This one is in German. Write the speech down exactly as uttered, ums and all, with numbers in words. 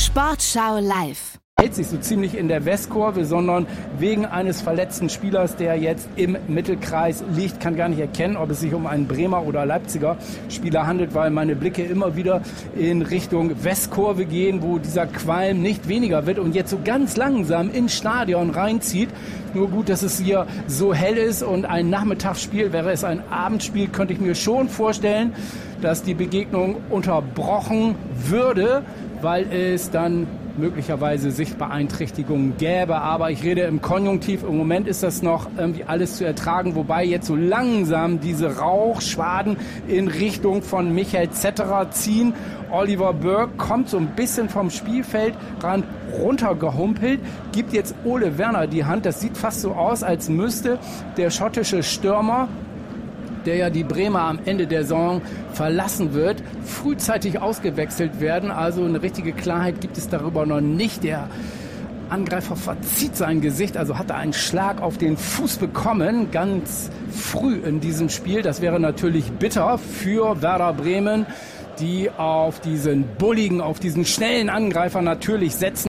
Sportschau live. Hält sich so ziemlich in der Westkurve, sondern wegen eines verletzten Spielers, der jetzt im Mittelkreis liegt, kann gar nicht erkennen, ob es sich um einen Bremer oder Leipziger Spieler handelt, weil meine Blicke immer wieder in Richtung Westkurve gehen, wo dieser Qualm nicht weniger wird und jetzt so ganz langsam ins Stadion reinzieht. Nur gut, dass es hier so hell ist und ein Nachmittagsspiel, wäre es ein Abendspiel, könnte ich mir schon vorstellen, dass die Begegnung unterbrochen würde, weil es dann möglicherweise Sichtbeeinträchtigungen gäbe, aber ich rede im Konjunktiv. Im Moment ist das noch irgendwie alles zu ertragen, wobei jetzt so langsam diese Rauchschwaden in Richtung von Michael Zetterer ziehen. Oliver Burke kommt so ein bisschen vom Spielfeldrand runtergehumpelt, gibt jetzt Ole Werner die Hand. Das sieht fast so aus, als müsste der schottische Stürmer, der ja die Bremer am Ende der Saison verlassen wird, frühzeitig ausgewechselt werden. Also eine richtige Klarheit gibt es darüber noch nicht. Der Angreifer verzieht sein Gesicht, also hat er einen Schlag auf den Fuß bekommen, ganz früh in diesem Spiel. Das wäre natürlich bitter für Werder Bremen, die auf diesen bulligen, auf diesen schnellen Angreifer natürlich setzen.